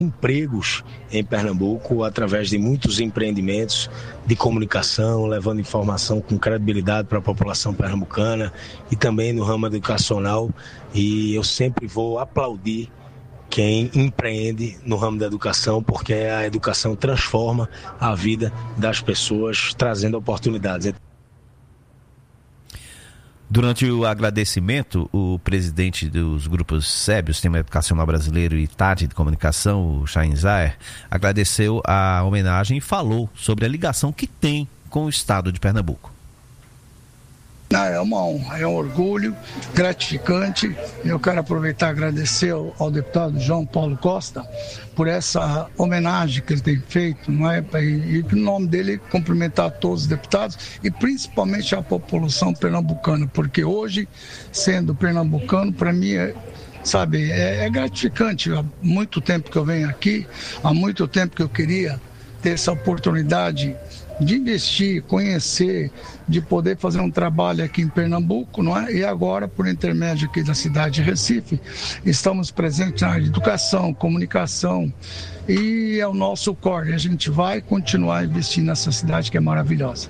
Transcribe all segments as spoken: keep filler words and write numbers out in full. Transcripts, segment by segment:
empregos em Pernambuco através de muitos empreendimentos de comunicação, levando informação com credibilidade para a população pernambucana e também no ramo educacional. E eu sempre vou aplaudir quem empreende no ramo da educação, porque a educação transforma a vida das pessoas, trazendo oportunidades. Durante o agradecimento, o presidente dos grupos S E B, o Sistema Educacional Brasileiro e T A D de Comunicação, o Chaim Zaher, agradeceu a homenagem e falou sobre a ligação que tem com o estado de Pernambuco. É uma honra, é um orgulho gratificante. Eu quero aproveitar e agradecer ao, ao deputado João Paulo Costa por essa homenagem que ele tem feito, não é? E, e no nome dele cumprimentar todos os deputados e principalmente a população pernambucana, porque hoje, sendo pernambucano, para mim é, sabe, é, é gratificante. Há muito tempo que eu venho aqui, há muito tempo que eu queria ter essa oportunidade de investir, conhecer, de poder fazer um trabalho aqui em Pernambuco, não é? E agora, por intermédio aqui da cidade de Recife, estamos presentes na educação, comunicação, e é o nosso core. A gente vai continuar investindo nessa cidade que é maravilhosa.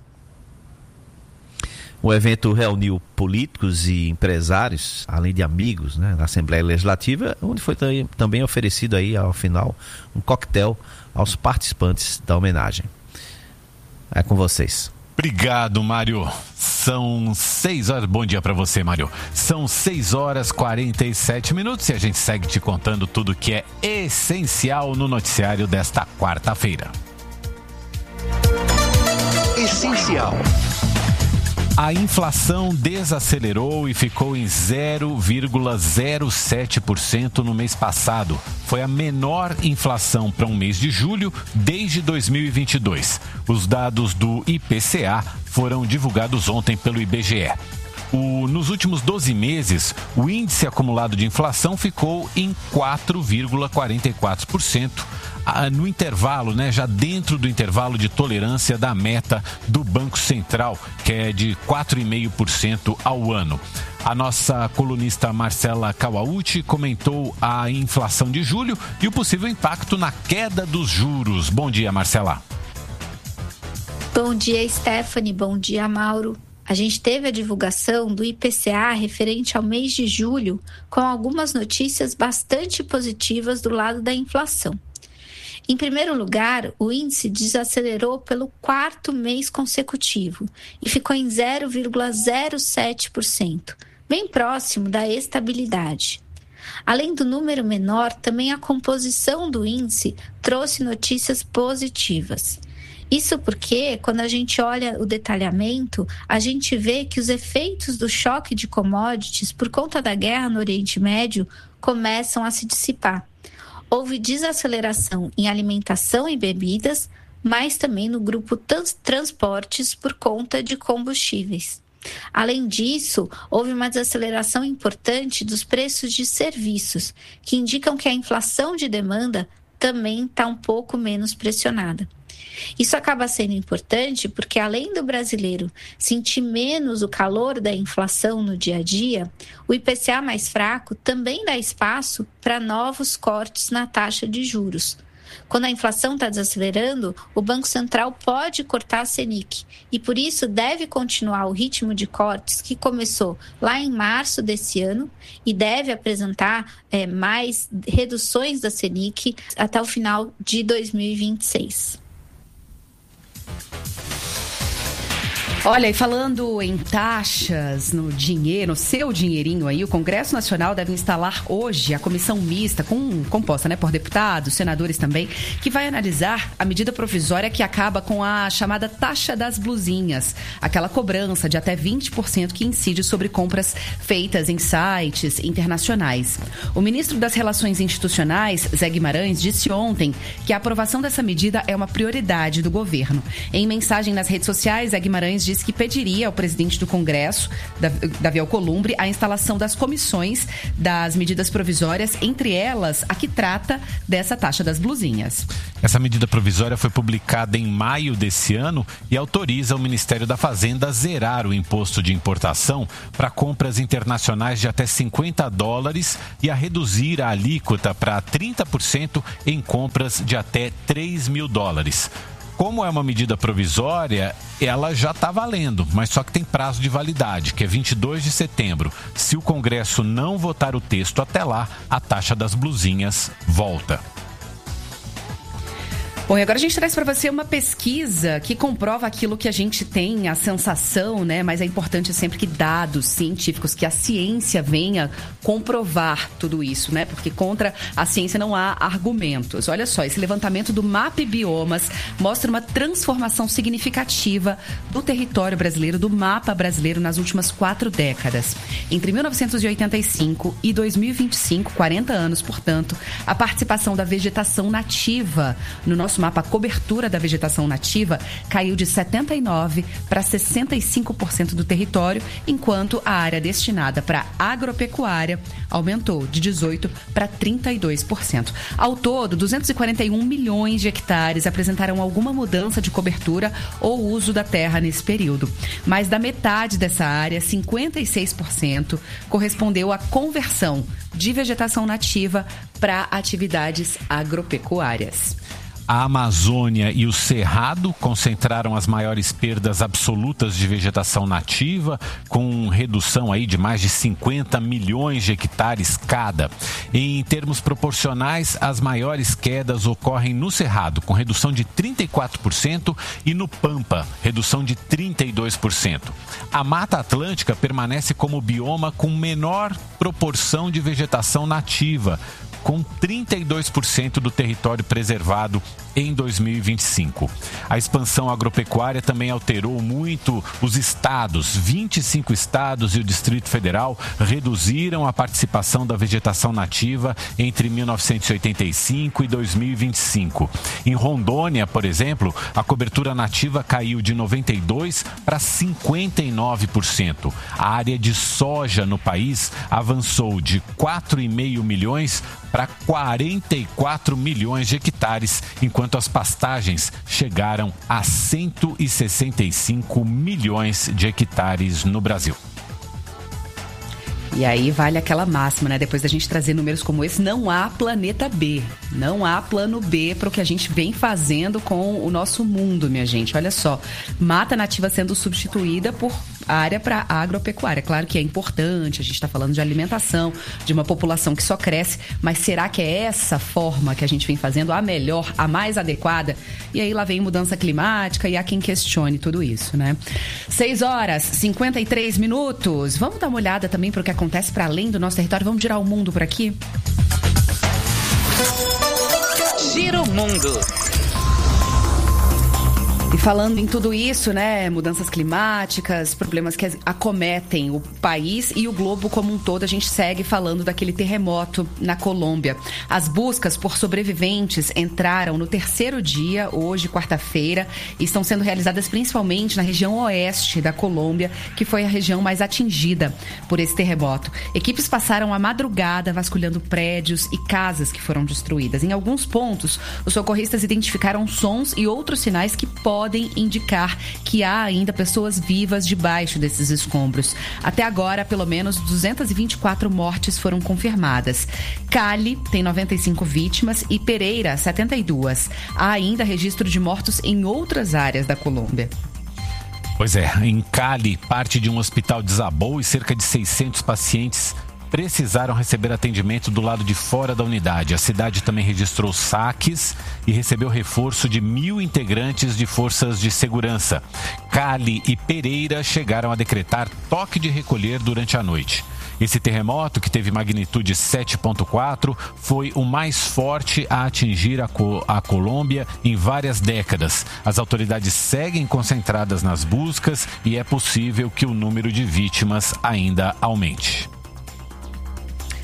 O evento reuniu políticos e empresários, além de amigos, né, na Assembleia Legislativa, onde foi também oferecido aí, ao final, um coquetel aos participantes da homenagem. É com vocês. Obrigado, Mário. São seis horas. Bom dia para você, Mário. São seis horas e quarenta e sete minutos e a gente segue te contando tudo que é essencial no noticiário desta quarta-feira. Essencial. A inflação desacelerou e ficou em zero vírgula zero sete por cento no mês passado. Foi a menor inflação para um mês de julho desde dois mil e vinte e dois. Os dados do I P C A foram divulgados ontem pelo I B G E. O, nos últimos doze meses, o índice acumulado de inflação ficou em quatro vírgula quarenta e quatro por cento. No intervalo, né, já dentro do intervalo de tolerância da meta do Banco Central, que é de quatro vírgula cinco por cento ao ano. A nossa colunista Marcela Kawauchi comentou a inflação de julho e o possível impacto na queda dos juros. Bom dia, Marcela. Bom dia, Stephanie. Bom dia, Mauro. A gente teve a divulgação do I P C A referente ao mês de julho, com algumas notícias bastante positivas do lado da inflação. Em primeiro lugar, o índice desacelerou pelo quarto mês consecutivo e ficou em zero vírgula zero sete por cento, bem próximo da estabilidade. Além do número menor, também a composição do índice trouxe notícias positivas. Isso porque, quando a gente olha o detalhamento, a gente vê que os efeitos do choque de commodities por conta da guerra no Oriente Médio começam a se dissipar. Houve desaceleração em alimentação e bebidas, mas também no grupo trans- transportes por conta de combustíveis. Além disso, houve uma desaceleração importante dos preços de serviços, que indicam que a inflação de demanda também está um pouco menos pressionada. Isso acaba sendo importante porque, além do brasileiro sentir menos o calor da inflação no dia a dia, o I P C A mais fraco também dá espaço para novos cortes na taxa de juros. Quando a inflação está desacelerando, o Banco Central pode cortar a Selic e, por isso, deve continuar o ritmo de cortes que começou lá em março desse ano e deve apresentar é, mais reduções da Selic até o final de dois mil e vinte e seis. Olha, e falando em taxas, no dinheiro, no seu dinheirinho aí, o Congresso Nacional deve instalar hoje a comissão mista, com, composta né, por deputados, senadores também, que vai analisar a medida provisória que acaba com a chamada taxa das blusinhas, aquela cobrança de até vinte por cento que incide sobre compras feitas em sites internacionais. O ministro das Relações Institucionais, Zé Guimarães, disse ontem que a aprovação dessa medida é uma prioridade do governo. Em mensagem nas redes sociais, Zé Guimarães disse disse que pediria ao presidente do Congresso, Davi Alcolumbre, a instalação das comissões das medidas provisórias, entre elas a que trata dessa taxa das blusinhas. Essa medida provisória foi publicada em maio desse ano e autoriza o Ministério da Fazenda a zerar o imposto de importação para compras internacionais de até cinquenta dólares e a reduzir a alíquota para trinta por cento em compras de até três mil dólares. Como é uma medida provisória, ela já está valendo, mas só que tem prazo de validade, que é vinte e dois de setembro. Se o Congresso não votar o texto até lá, a taxa das blusinhas volta. Bom, e agora a gente traz para você uma pesquisa que comprova aquilo que a gente tem, a sensação, né? Mas é importante sempre que dados científicos, que a ciência venha comprovar tudo isso, né? Porque contra a ciência não há argumentos. Olha só, esse levantamento do MAP Biomas mostra uma transformação significativa do território brasileiro, do mapa brasileiro nas últimas quatro décadas. Entre mil novecentos e oitenta e cinco e dois mil e vinte e cinco, quarenta anos, portanto, a participação da vegetação nativa no nosso mapa, a cobertura da vegetação nativa caiu de setenta e nove por cento para sessenta e cinco por cento do território, enquanto a área destinada para agropecuária aumentou de dezoito por cento para trinta e dois por cento. Ao todo, duzentos e quarenta e um milhões de hectares apresentaram alguma mudança de cobertura ou uso da terra nesse período. Mais da metade dessa área, cinquenta e seis por cento, correspondeu à conversão de vegetação nativa para atividades agropecuárias. A Amazônia e o Cerrado concentraram as maiores perdas absolutas de vegetação nativa, com redução aí de mais de cinquenta milhões de hectares cada. Em termos proporcionais, as maiores quedas ocorrem no Cerrado, com redução de trinta e quatro por cento, e no Pampa, redução de trinta e dois por cento. A Mata Atlântica permanece como o bioma com menor proporção de vegetação nativa, com trinta e dois por cento do território preservado em dois mil e vinte e cinco. A expansão agropecuária também alterou muito os estados. vinte e cinco estados e o Distrito Federal reduziram a participação da vegetação nativa entre mil novecentos e oitenta e cinco e dois mil e vinte e cinco. Em Rondônia, por exemplo, a cobertura nativa caiu de noventa e dois por cento para cinquenta e nove por cento. A área de soja no país avançou de quatro vírgula cinco milhões para quarenta e quatro milhões de hectares, enquanto as pastagens chegaram a cento e sessenta e cinco milhões de hectares no Brasil. E aí vale aquela máxima, né? Depois da gente trazer números como esse, não há planeta B. Não há plano B para o que a gente vem fazendo com o nosso mundo, minha gente. Olha só, mata nativa sendo substituída por área para agropecuária. Claro que é importante, a gente está falando de alimentação, de uma população que só cresce, mas será que é essa forma que a gente vem fazendo a melhor, a mais adequada? E aí lá vem mudança climática e há quem questione tudo isso, né? seis horas e cinquenta e três minutos. Vamos dar uma olhada também para o que acontece para além do nosso território. Vamos girar o mundo por aqui? Gira o mundo. E falando em tudo isso, né, mudanças climáticas, problemas que acometem o país e o globo como um todo, a gente segue falando daquele terremoto na Colômbia. As buscas por sobreviventes entraram no terceiro dia, hoje, quarta-feira, e estão sendo realizadas principalmente na região oeste da Colômbia, que foi a região mais atingida por esse terremoto. Equipes passaram a madrugada vasculhando prédios e casas que foram destruídas. Em alguns pontos, os socorristas identificaram sons e outros sinais que podem podem indicar que há ainda pessoas vivas debaixo desses escombros. Até agora, pelo menos duzentas e vinte e quatro mortes foram confirmadas. Cali tem noventa e cinco vítimas e Pereira, setenta e duas. Há ainda registro de mortos em outras áreas da Colômbia. Pois é, em Cali, parte de um hospital desabou e cerca de seiscentos pacientes precisaram receber atendimento do lado de fora da unidade. A cidade também registrou saques e recebeu reforço de mil integrantes de forças de segurança. Cali e Pereira chegaram a decretar toque de recolher durante a noite. Esse terremoto, que teve magnitude sete ponto quatro, foi o mais forte a atingir a, Co- a Colômbia em várias décadas. As autoridades seguem concentradas nas buscas e é possível que o número de vítimas ainda aumente.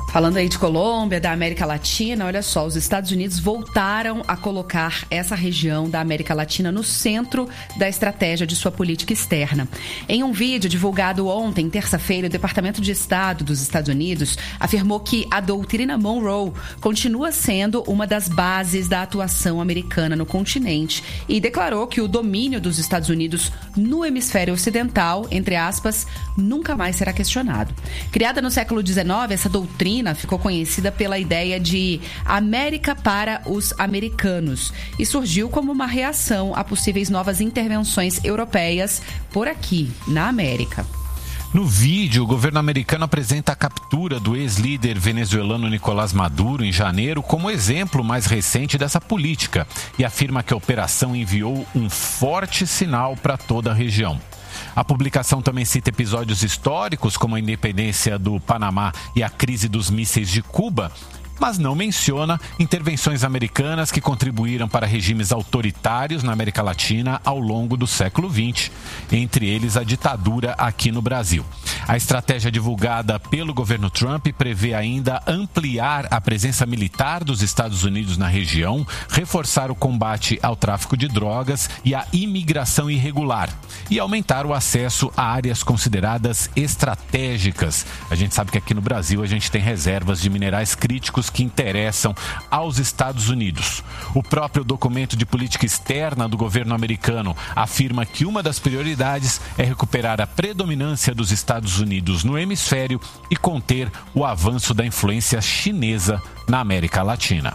Falando aí de Colômbia, da América Latina, olha só, os Estados Unidos voltaram a colocar essa região da América Latina no centro da estratégia de sua política externa. Em um vídeo divulgado ontem, terça-feira, o Departamento de Estado dos Estados Unidos afirmou que a doutrina Monroe continua sendo uma das bases da atuação americana no continente e declarou que o domínio dos Estados Unidos no hemisfério ocidental, entre aspas, nunca mais será questionado. Criada no século dezenove, essa doutrina ficou conhecida pela ideia de América para os americanos e surgiu como uma reação a possíveis novas intervenções europeias por aqui, na América. No vídeo, o governo americano apresenta a captura do ex-líder venezuelano Nicolás Maduro em janeiro como exemplo mais recente dessa política e afirma que a operação enviou um forte sinal para toda a região. A publicação também cita episódios históricos como a independência do Panamá e a crise dos mísseis de Cuba, mas não menciona intervenções americanas que contribuíram para regimes autoritários na América Latina ao longo do século vinte, entre eles a ditadura aqui no Brasil. A estratégia divulgada pelo governo Trump prevê ainda ampliar a presença militar dos Estados Unidos na região, reforçar o combate ao tráfico de drogas e à imigração irregular e aumentar o acesso a áreas consideradas estratégicas. A gente sabe que aqui no Brasil a gente tem reservas de minerais críticos que interessam aos Estados Unidos. O próprio documento de política externa do governo americano afirma que uma das prioridades é recuperar a predominância dos Estados Unidos no hemisfério e conter o avanço da influência chinesa na América Latina.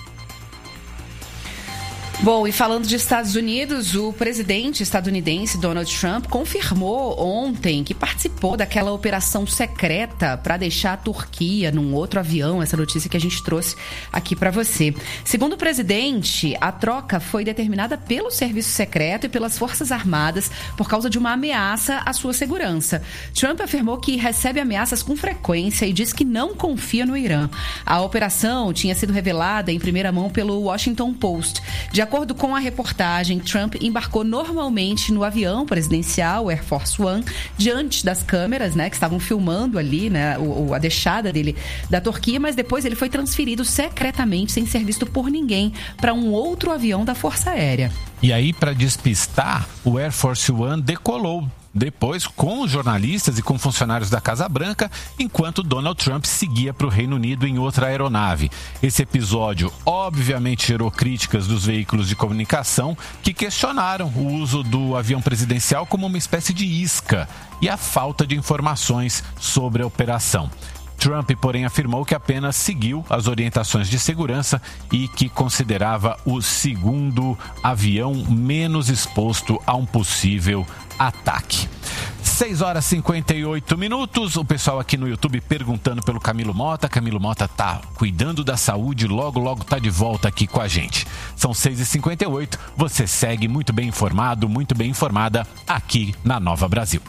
Bom, e falando de Estados Unidos, o presidente estadunidense Donald Trump confirmou ontem que participou daquela operação secreta para deixar a Turquia num outro avião, essa notícia que a gente trouxe aqui para você. Segundo o presidente, a troca foi determinada pelo serviço secreto e pelas Forças Armadas por causa de uma ameaça à sua segurança. Trump afirmou que recebe ameaças com frequência e diz que não confia no Irã. A operação tinha sido revelada em primeira mão pelo Washington Post. De De acordo com a reportagem, Trump embarcou normalmente no avião presidencial, o Air Force One, diante das câmeras, né, que estavam filmando ali, né, o, a deixada dele da Turquia, mas depois ele foi transferido secretamente, sem ser visto por ninguém, para um outro avião da Força Aérea. E aí, para despistar, o Air Force One decolou depois com jornalistas e com funcionários da Casa Branca, enquanto Donald Trump seguia para o Reino Unido em outra aeronave. Esse episódio obviamente gerou críticas dos veículos de comunicação que questionaram o uso do avião presidencial como uma espécie de isca e a falta de informações sobre a operação. Trump, porém, afirmou que apenas seguiu as orientações de segurança e que considerava o segundo avião menos exposto a um possível ataque. seis horas e cinquenta e oito minutos. O pessoal aqui no YouTube perguntando pelo Camilo Mota. Camilo Mota tá cuidando da saúde, logo, logo tá de volta aqui com a gente. São seis e cinquenta e oito. Você segue muito bem informado, muito bem informada aqui na Nova Brasil.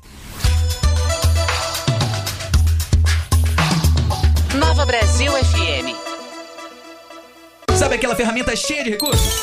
Nova Brasil F M. Sabe aquela ferramenta cheia de recursos?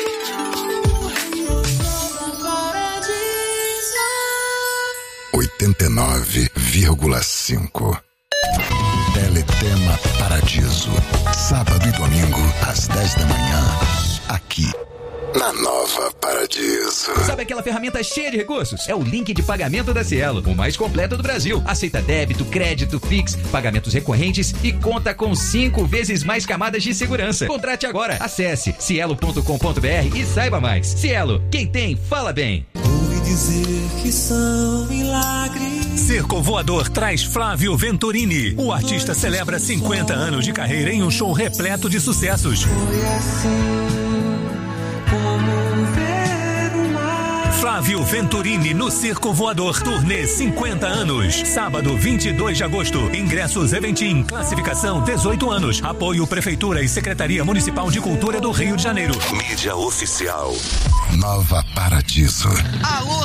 oitenta e nove vírgula cinco. Teletema Paradiso. Sábado e domingo, às dez da manhã. Aqui, na Nova Paradiso. Sabe aquela ferramenta cheia de recursos? É o link de pagamento da Cielo, o mais completo do Brasil. Aceita débito, crédito, Pix, pagamentos recorrentes e conta com cinco vezes mais camadas de segurança. Contrate agora. Acesse cielo ponto com ponto br e saiba mais. Cielo, quem tem, fala bem. Ouvi dizer que são milagres. Circo Voador traz Flávio Venturini. O artista celebra cinquenta anos de carreira em um show repleto de sucessos. Foi assim. Flávio Venturini no Circo Voador, turnê cinquenta anos. Sábado, vinte e dois de agosto. Ingressos Eventim, classificação dezoito anos. Apoio Prefeitura e Secretaria Municipal de Cultura do Rio de Janeiro. Mídia oficial. Nova Paradiso. Alô,